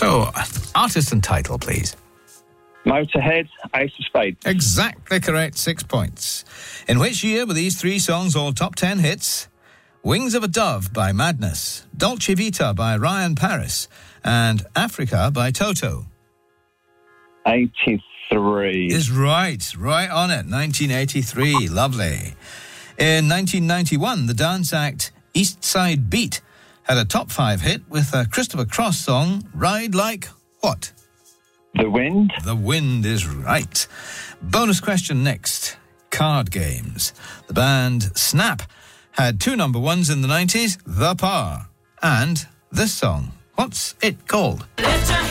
So, artist and title, please. Motorhead, Ace of Spades. Exactly correct, 6 points. In which year were these three songs all top 10 hits? Wings of a Dove by Madness, Dolce Vita by Ryan Paris, and Africa by Toto. 83. Is right on it, 1983, lovely. In 1991, the dance act East Side Beat had a top 5 hit with a Christopher Cross song, Ride Like what? The Wind. The Wind is right. Bonus question next. Card games. The band Snap had 2 number ones in the 90s, The Power and this song. What's it called? Lift your